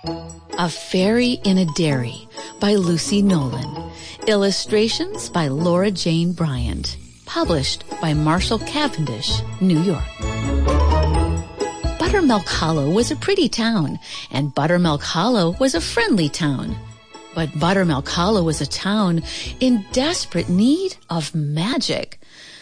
A Fairy in a Dairy by Lucy Nolan. Illustrations by Laura Jane Bryant. Published by Marshall Cavendish, New York. Buttermilk Hollow was a pretty town, and Buttermilk Hollow was a friendly town. But Buttermilk Hollow was a town in desperate need of magic.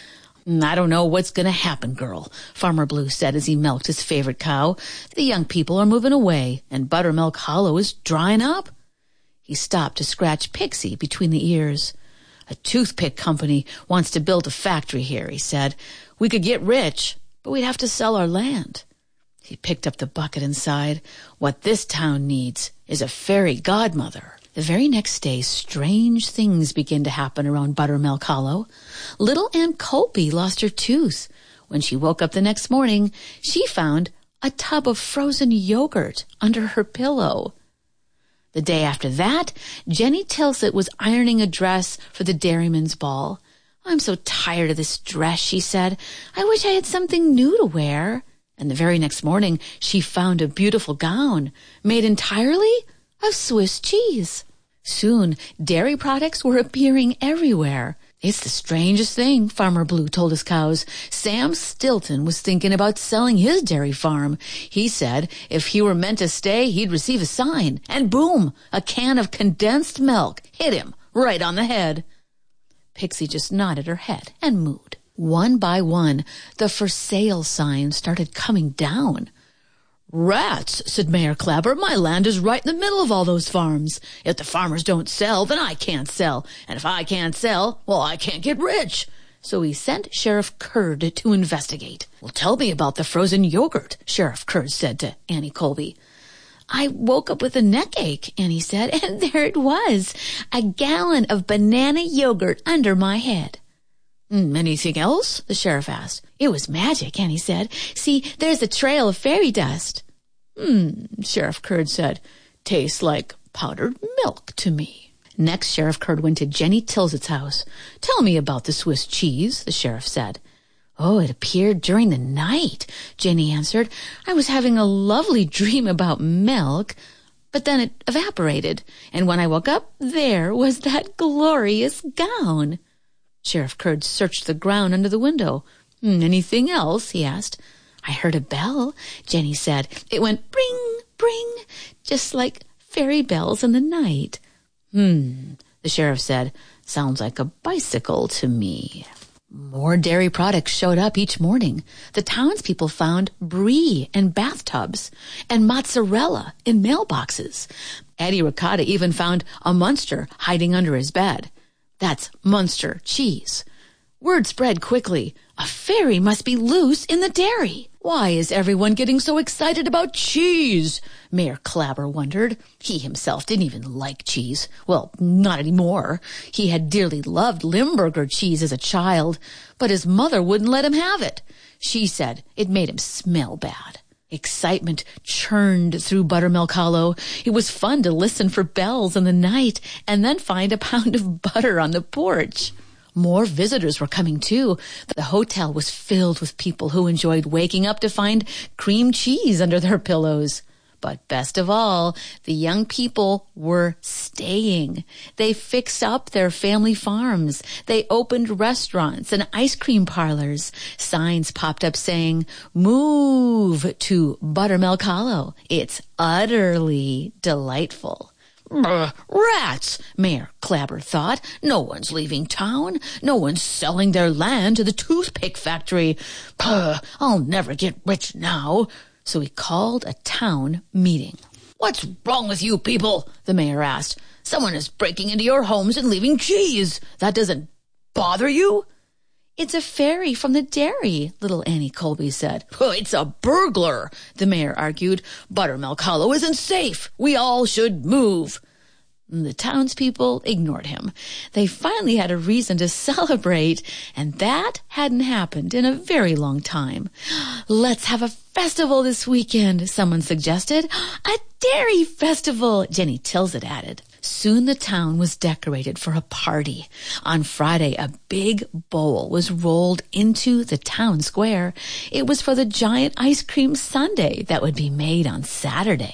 "I don't know what's going to happen, girl," Farmer Blue said as he milked his favorite cow. "The young people are moving away, and Buttermilk Hollow is drying up." He stopped to scratch Pixie between the ears. "A toothpick company wants to build a factory here," he said. "We could get rich, but we'd have to sell our land." He picked up the bucket and sighed. "What this town needs is a fairy godmother." The very next day, strange things began to happen around Buttermilk Hollow. Little Aunt Colby lost her tooth. When she woke up the next morning, she found a tub of frozen yogurt under her pillow. The day after that, Jenny Tilsit was ironing a dress for the dairyman's ball. "I'm so tired of this dress," she said. "I wish I had something new to wear." And the very next morning, she found a beautiful gown made entirely of Swiss cheese. Soon, dairy products were appearing everywhere. "It's the strangest thing," Farmer Blue told his cows. "Sam Stilton was thinking about selling his dairy farm. He said if he were meant to stay, he'd receive a sign. And boom, a can of condensed milk hit him right on the head." Pixie just nodded her head and mooed. One by one, the for sale signs started coming down. "Rats," said Mayor Clabber. "My land is right in the middle of all those farms. If the farmers don't sell, then I can't sell. And if I can't sell, well, I can't get rich." So he sent Sheriff Curd to investigate. "Well, tell me about the frozen yogurt," Sheriff Curd said to Annie Colby. "I woke up with a neck ache," Annie said, "and there it was, a gallon of banana yogurt under my head." "Anything else?" the sheriff asked. "It was magic," Annie said. "See, there's a trail of fairy dust." Sheriff Curd said. "Tastes like powdered milk to me." Next, Sheriff Curd went to Jenny Tilsit's house. "Tell me about the Swiss cheese," the sheriff said. "Oh, it appeared during the night," Jenny answered. "I was having a lovely dream about milk, but then it evaporated, and when I woke up, there was that glorious gown." Sheriff Curd searched the ground under the window. "Anything else?" he asked. "I heard a bell," Jenny said. "It went bring, bring, just like fairy bells in the night." The sheriff said. "Sounds like a bicycle to me." More dairy products showed up each morning. The townspeople found brie in bathtubs and mozzarella in mailboxes. Eddie Ricotta even found a Munster hiding under his bed. That's Munster cheese. Word spread quickly. A fairy must be loose in the dairy. "Why is everyone getting so excited about cheese?" Mayor Clabber wondered. He himself didn't even like cheese. Well, not anymore. He had dearly loved Limburger cheese as a child, but his mother wouldn't let him have it. She said it made him smell bad. Excitement churned through Buttermilk Hollow. It was fun to listen for bells in the night and then find a pound of butter on the porch. More visitors were coming, too. The hotel was filled with people who enjoyed waking up to find cream cheese under their pillows. But best of all, the young people were staying. They fixed up their family farms. They opened restaurants and ice cream parlors. Signs popped up saying, "Move to Buttermilk Hollow. It's utterly delightful." "Rats," Mayor Clabber thought. "No one's leaving town. No one's selling their land to the toothpick factory. I'll never get rich now." So he called a town meeting. "What's wrong with you people?" the mayor asked. "Someone is breaking into your homes and leaving cheese. That doesn't bother you?" "It's a fairy from the dairy," little Annie Colby said. "It's a burglar," the mayor argued. "Buttermilk Hollow isn't safe. We all should move." The townspeople ignored him. They finally had a reason to celebrate, and that hadn't happened in a very long time. "Let's have a festival this weekend," someone suggested. "A dairy festival," Jenny Tilsit added. Soon the town was decorated for a party. On Friday, a big bowl was rolled into the town square. It was for the giant ice cream sundae that would be made on Saturday.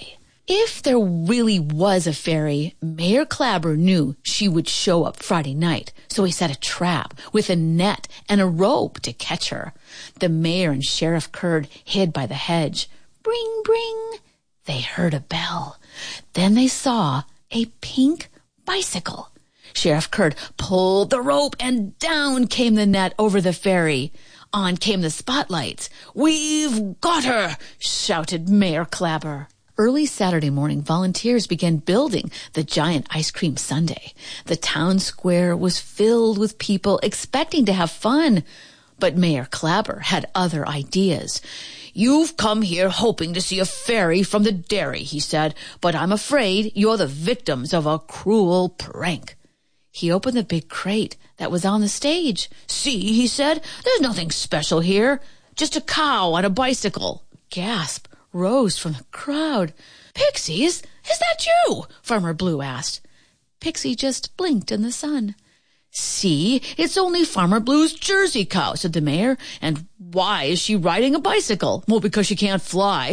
If there really was a fairy, Mayor Clabber knew she would show up Friday night, so he set a trap with a net and a rope to catch her. The mayor and Sheriff Curd hid by the hedge. Bring, bring. They heard a bell. Then they saw a pink bicycle. Sheriff Curd pulled the rope and down came the net over the fairy. On came the spotlights. "We've got her!" shouted Mayor Clabber. Early Saturday morning, volunteers began building the giant ice cream sundae. The town square was filled with people expecting to have fun. But Mayor Clabber had other ideas. "You've come here hoping to see a fairy from the dairy," he said, "but I'm afraid you're the victims of a cruel prank." He opened the big crate that was on the stage. "See," he said, "there's nothing special here. Just a cow on a bicycle." Gasp rose from the crowd. "Pixies, is that you?" Farmer Blue asked. Pixie just blinked in the sun. "See, it's only Farmer Blue's Jersey cow," said the mayor. "And why is she riding a bicycle?" "Well, because she can't fly."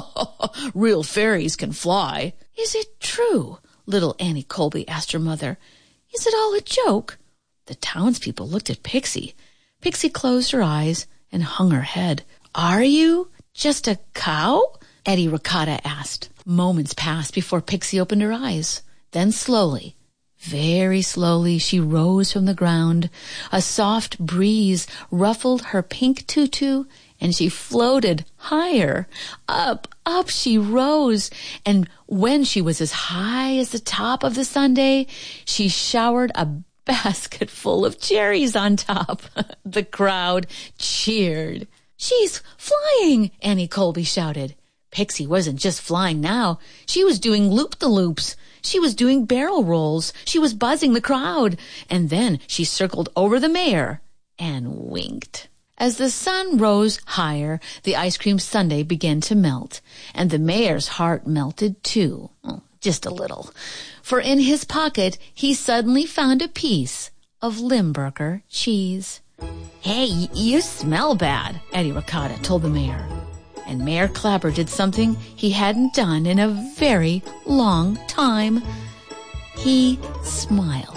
"Real fairies can fly." "Is it true?" little Annie Colby asked her mother. "Is it all a joke?" The townspeople looked at Pixie. Pixie closed her eyes and hung her head. "Are you just a cow?" Eddie Ricotta asked. Moments passed before Pixie opened her eyes. Then slowly, very slowly, she rose from the ground. A soft breeze ruffled her pink tutu, and she floated higher. Up, up she rose, and when she was as high as the top of the sundae, she showered a basket full of cherries on top. The crowd cheered. "She's flying!" Annie Colby shouted. Pixie wasn't just flying now. She was doing loop-the-loops. She was doing barrel rolls. She was buzzing the crowd. And then she circled over the mayor and winked. As the sun rose higher, the ice cream sundae began to melt. And the mayor's heart melted too. Just a little. For in his pocket, he suddenly found a piece of Limburger cheese. "Hey, you smell bad," Eddie Ricotta told the mayor. And Mayor Clabber did something he hadn't done in a very long time. He smiled.